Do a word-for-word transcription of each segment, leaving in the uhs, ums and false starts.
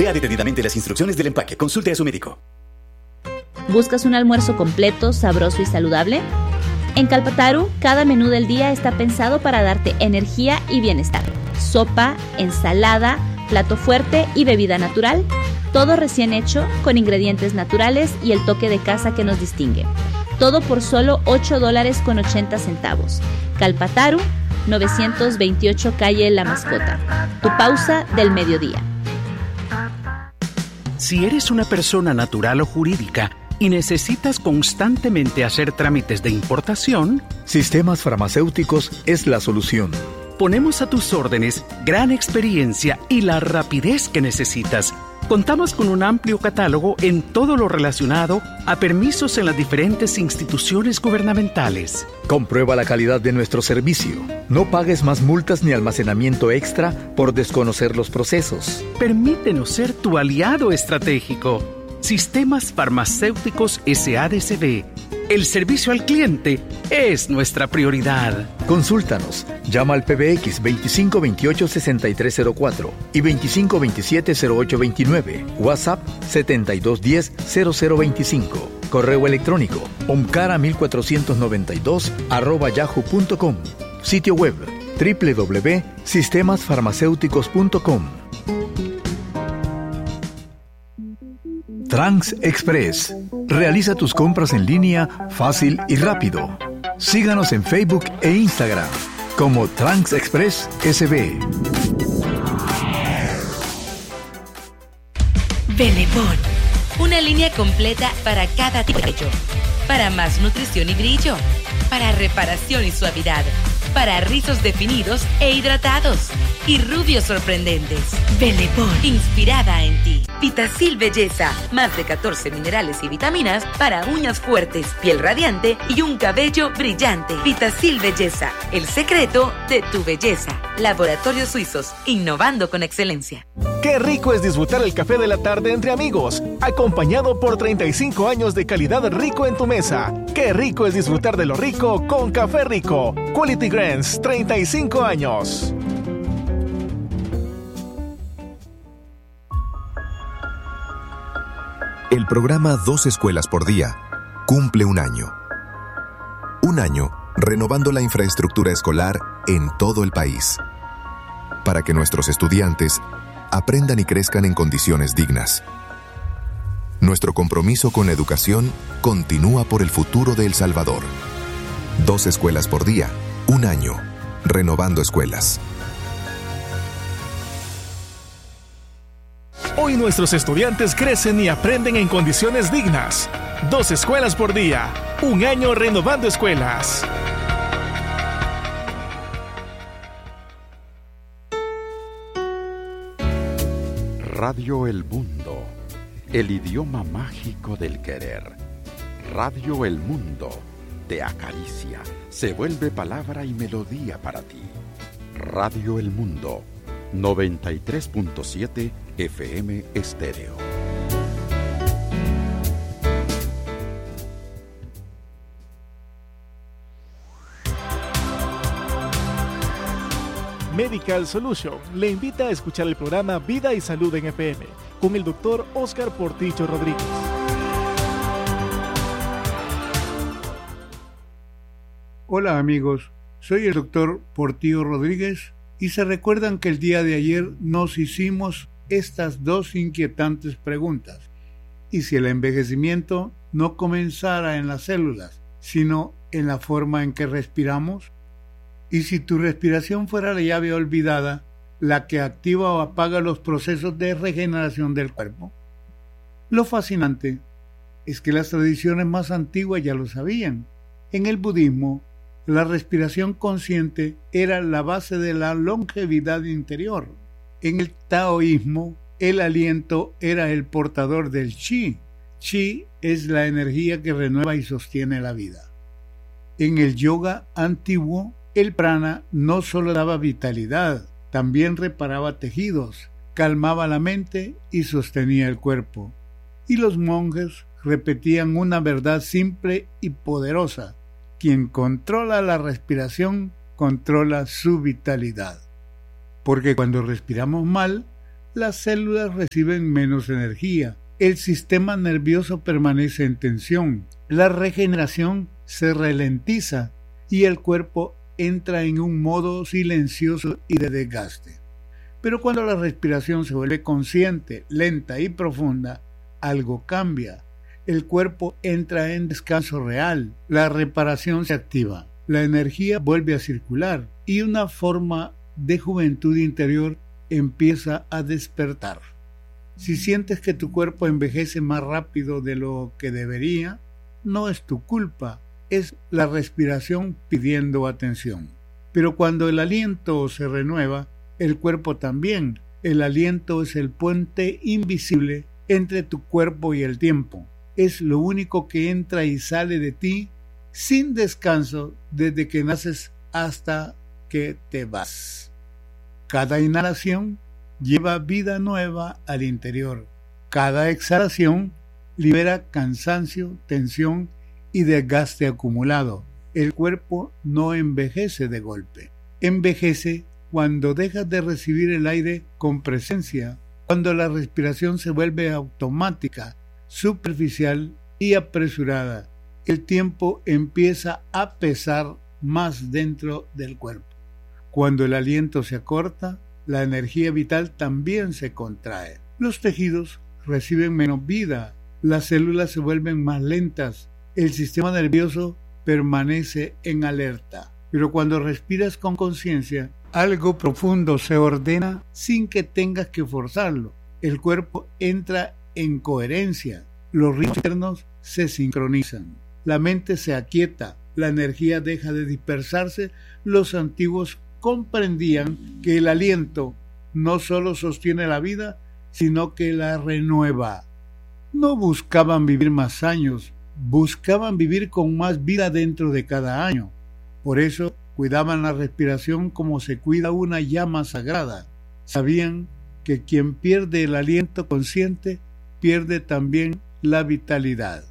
Lea detenidamente las instrucciones del empaque. Consulte a su médico. ¿Buscas un almuerzo completo, sabroso y saludable? En Calpataru, cada menú del día está pensado para darte energía y bienestar. Sopa, ensalada, plato fuerte y bebida natural. Todo recién hecho, con ingredientes naturales y el toque de casa que nos distingue. Todo por solo ocho dólares con ochenta centavos. Calpataru, novecientos veintiocho calle La Mascota. Tu pausa del mediodía. Si eres una persona natural o jurídica y necesitas constantemente hacer trámites de importación, Sistemas Farmacéuticos es la solución. Ponemos a tus órdenes gran experiencia y la rapidez que necesitas. Contamos con un amplio catálogo en todo lo relacionado a permisos en las diferentes instituciones gubernamentales. Comprueba la calidad de nuestro servicio. No pagues más multas ni almacenamiento extra por desconocer los procesos. Permítenos ser tu aliado estratégico. Sistemas Farmacéuticos S A D C B. El servicio al cliente es nuestra prioridad. Consúltanos. Llama al P B X veinticinco veintiocho sesenta y tres cero cuatro y veinticinco veintisiete cero ocho veintinueve. WhatsApp setenta y dos diez cero cero veinticinco. Correo electrónico omcara mil cuatrocientos noventa y dos arroba yahoo punto com. Sitio web doble u doble u doble u punto sistemas farmacéuticos punto com. Trans Express. Realiza tus compras en línea fácil y rápido. Síganos en Facebook e Instagram como Trans Express S B. Bellepon, una línea completa para cada tipo de cabello, para más nutrición y brillo, para reparación y suavidad, para rizos definidos e hidratados y rubios sorprendentes. Bellepon, inspirada en ti. Vitacil Belleza, más de catorce minerales y vitaminas para uñas fuertes, piel radiante y un cabello brillante. Vitacil Belleza, el secreto de tu belleza. Laboratorios Suizos, innovando con excelencia. Qué rico es disfrutar el café de la tarde entre amigos, acompañado por treinta y cinco años de calidad rico en tu mesa. Qué rico es disfrutar de lo rico con Café Rico. Quality Grants, treinta y cinco años. El programa Dos Escuelas por Día cumple un año. Un año renovando la infraestructura escolar en todo el país, para que nuestros estudiantes aprendan y crezcan en condiciones dignas. Nuestro compromiso con la educación continúa por el futuro de El Salvador. Dos escuelas por día, un año, renovando escuelas. Hoy nuestros estudiantes crecen y aprenden en condiciones dignas. Dos escuelas por día, un año renovando escuelas. Radio El Mundo, el idioma mágico del querer. Radio El Mundo te acaricia, se vuelve palabra y melodía para ti. Radio El Mundo, noventa y tres punto siete F M Estéreo. Medical Solution le invita a escuchar el programa Vida y Salud en F M con el doctor Oscar Portillo Rodríguez. Hola amigos, soy el doctor Portillo Rodríguez y se recuerdan que el día de ayer nos hicimos estas dos inquietantes preguntas. ¿Y si el envejecimiento no comenzara en las células, sino en la forma en que respiramos? ¿Y si tu respiración fuera la llave olvidada, la que activa o apaga los procesos de regeneración del cuerpo? Lo fascinante es que las tradiciones más antiguas ya lo sabían. En el budismo, la respiración consciente era la base de la longevidad interior. En el taoísmo, el aliento era el portador del chi. Chi es la energía que renueva y sostiene la vida. En el yoga antiguo, el prana no solo daba vitalidad, también reparaba tejidos, calmaba la mente y sostenía el cuerpo. Y los monjes repetían una verdad simple y poderosa: quien controla la respiración, controla su vitalidad. Porque cuando respiramos mal, las células reciben menos energía, el sistema nervioso permanece en tensión, la regeneración se ralentiza y el cuerpo entra en un modo silencioso y de desgaste. Pero cuando la respiración se vuelve consciente, lenta y profunda, algo cambia. El cuerpo entra en descanso real, la reparación se activa, la energía vuelve a circular y una forma de juventud interior empieza a despertar. Si sientes que tu cuerpo envejece más rápido de lo que debería, no es tu culpa, es la respiración pidiendo atención. Pero cuando el aliento se renueva, el cuerpo también. El aliento es el puente invisible entre tu cuerpo y el tiempo. Es lo único que entra y sale de ti sin descanso desde que naces hasta que te vas. Cada inhalación lleva vida nueva al interior. Cada exhalación libera cansancio, tensión y desgaste acumulado. El cuerpo no envejece de golpe. Envejece cuando dejas de recibir el aire con presencia, cuando la respiración se vuelve automática, superficial y apresurada. El tiempo empieza a pesar más dentro del cuerpo. Cuando el aliento se acorta, la energía vital también se contrae. Los tejidos reciben menos vida, las células se vuelven más lentas, el sistema nervioso permanece en alerta. Pero cuando respiras con conciencia, algo profundo se ordena sin que tengas que forzarlo. El cuerpo entra en coherencia, los ritmos internos se sincronizan, la mente se aquieta, la energía deja de dispersarse. Los antiguos comprendían que el aliento no solo sostiene la vida, sino que la renueva. No buscaban vivir más años, buscaban vivir con más vida dentro de cada año. Por eso cuidaban la respiración como se cuida una llama sagrada. Sabían que quien pierde el aliento consciente pierde también la vitalidad.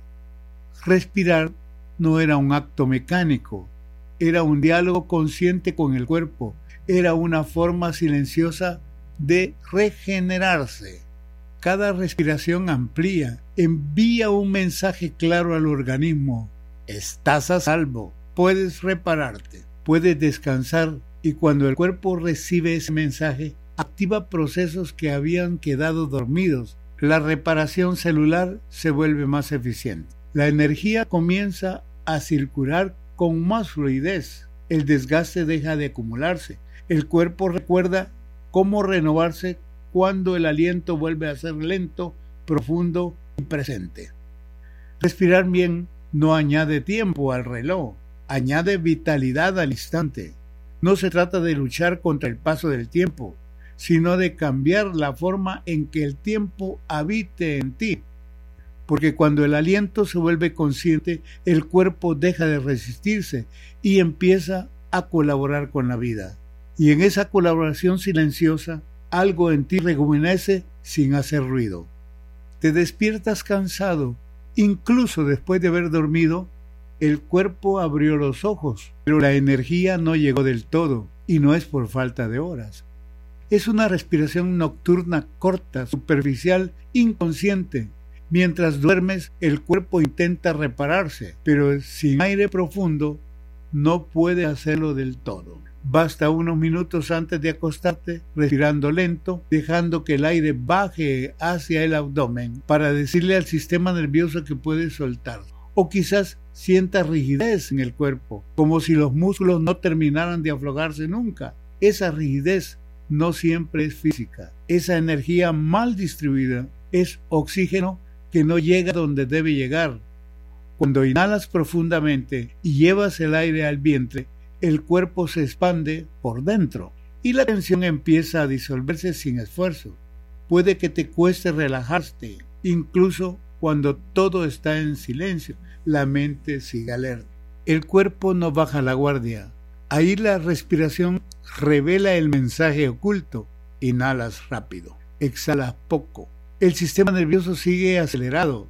Respirar no era un acto mecánico, era un diálogo consciente con el cuerpo, era una forma silenciosa de regenerarse. Cada respiración amplía, envía un mensaje claro al organismo. Estás a salvo, puedes repararte, puedes descansar, y cuando el cuerpo recibe ese mensaje, activa procesos que habían quedado dormidos. La reparación celular se vuelve más eficiente. La energía comienza a circular con más fluidez. El desgaste deja de acumularse. El cuerpo recuerda cómo renovarse cuando el aliento vuelve a ser lento, profundo y presente. Respirar bien no añade tiempo al reloj, añade vitalidad al instante. No se trata de luchar contra el paso del tiempo, sino de cambiar la forma en que el tiempo habite en ti. Porque cuando el aliento se vuelve consciente, el cuerpo deja de resistirse y empieza a colaborar con la vida. Y en esa colaboración silenciosa, algo en ti rejuvenece sin hacer ruido. Te despiertas cansado, incluso después de haber dormido, el cuerpo abrió los ojos, pero la energía no llegó del todo, y no es por falta de horas. Es una respiración nocturna corta, superficial, inconsciente. Mientras duermes, el cuerpo intenta repararse, pero sin aire profundo no puede hacerlo del todo. Basta unos minutos antes de acostarte, respirando lento, dejando que el aire baje hacia el abdomen para decirle al sistema nervioso que puedes soltar. O quizás sientas rigidez en el cuerpo, como si los músculos no terminaran de aflojarse nunca. Esa rigidez no siempre es física. Esa energía mal distribuida es oxígeno que no llega donde debe llegar. Cuando inhalas profundamente y llevas el aire al vientre, el cuerpo se expande por dentro y la tensión empieza a disolverse sin esfuerzo. Puede que te cueste relajarte, incluso cuando todo está en silencio, la mente sigue alerta. El cuerpo no baja la guardia. Ahí la respiración revela el mensaje oculto. Inhalas rápido, exhalas poco. El sistema nervioso sigue acelerado.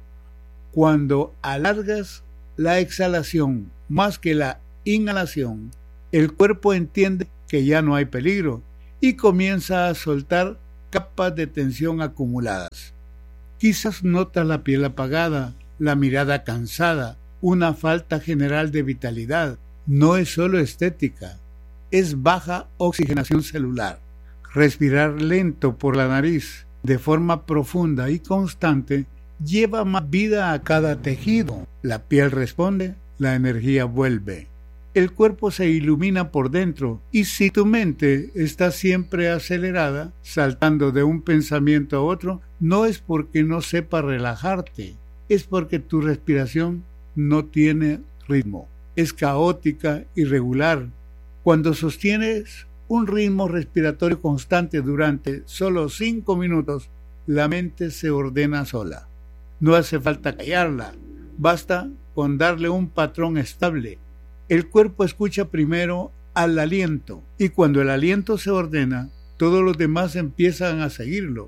Cuando alargas la exhalación más que la inhalación, el cuerpo entiende que ya no hay peligro y comienza a soltar capas de tensión acumuladas. Quizás notas la piel apagada, la mirada cansada, una falta general de vitalidad. No es solo estética, es baja oxigenación celular. Respirar lento por la nariz, de forma profunda y constante, lleva más vida a cada tejido. La piel responde, la energía vuelve. El cuerpo se ilumina por dentro y si tu mente está siempre acelerada, saltando de un pensamiento a otro, no es porque no sepa relajarte, es porque tu respiración no tiene ritmo. Es caótica, irregular. Cuando sostienes un ritmo respiratorio constante durante solo cinco minutos, la mente se ordena sola. No hace falta callarla, basta con darle un patrón estable. El cuerpo escucha primero al aliento y cuando el aliento se ordena, todos los demás empiezan a seguirlo.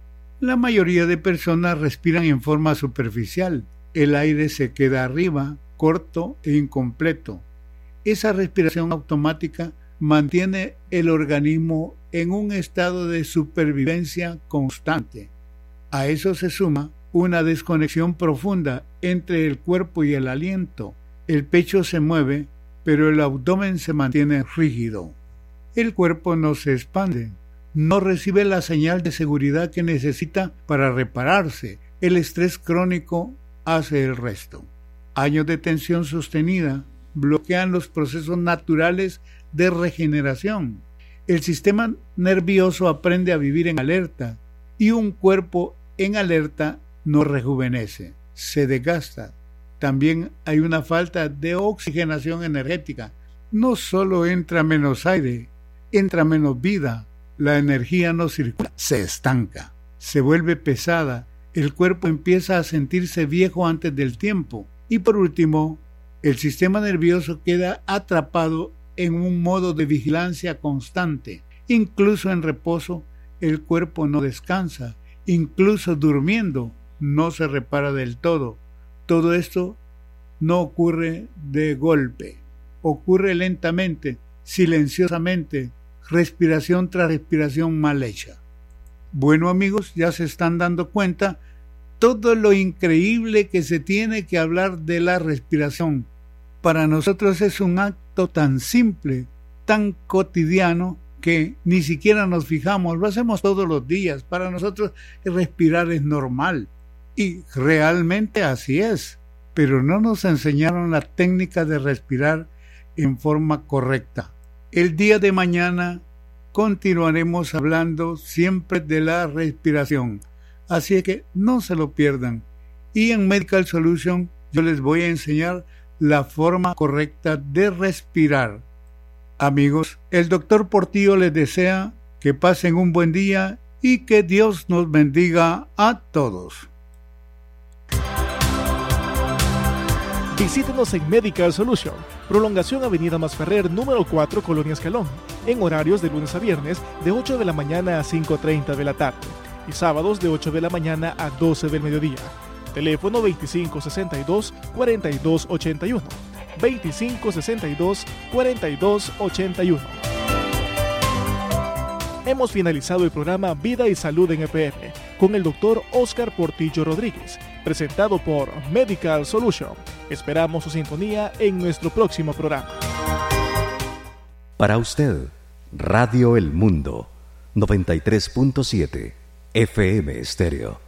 La mayoría de personas respiran en forma superficial. El aire se queda arriba, corto e incompleto. Esa respiración automática mantiene el organismo en un estado de supervivencia constante. A eso se suma una desconexión profunda entre el cuerpo y el aliento. El pecho se mueve, pero el abdomen se mantiene rígido. El cuerpo no se expande, no recibe la señal de seguridad que necesita para repararse. El estrés crónico hace el resto. Años de tensión sostenida bloquean los procesos naturales de regeneración. El sistema nervioso aprende a vivir en alerta y un cuerpo en alerta no rejuvenece, se desgasta. También hay una falta de oxigenación energética. No solo entra menos aire, entra menos vida. La energía no circula, se estanca, se vuelve pesada. El cuerpo empieza a sentirse viejo antes del tiempo. Y por último, el sistema nervioso queda atrapado en un modo de vigilancia constante. Incluso en reposo, el cuerpo no descansa. Incluso durmiendo, no se repara del todo. Todo esto no ocurre de golpe, ocurre lentamente, silenciosamente, respiración tras respiración mal hecha. Bueno amigos, ya se están dando cuenta todo lo increíble que se tiene que hablar de la respiración. Para nosotros es un acto tan simple, tan cotidiano, que ni siquiera nos fijamos, lo hacemos todos los días. Para nosotros respirar es normal. Y realmente así es, pero no nos enseñaron la técnica de respirar en forma correcta. El día de mañana continuaremos hablando siempre de la respiración, así que no se lo pierdan. Y en Medical Solution yo les voy a enseñar la forma correcta de respirar. Amigos, el doctor Portillo les desea que pasen un buen día y que Dios nos bendiga a todos. Visítenos en Medical Solution, Prolongación Avenida Masferrer, número cuatro, Colonia Escalón, en horarios de lunes a viernes de ocho de la mañana a cinco treinta de la tarde y sábados de ocho de la mañana a doce del mediodía. Teléfono veinticinco sesenta y dos, cuarenta y dos ochenta y uno, veinticinco sesenta y dos, cuarenta y dos ochenta y uno. Hemos finalizado el programa Vida y Salud en E P R con el doctor Oscar Portillo Rodríguez, presentado por Medical Solution. Esperamos su sintonía en nuestro próximo programa. Para usted, Radio El Mundo, noventa y tres punto siete F M Estéreo.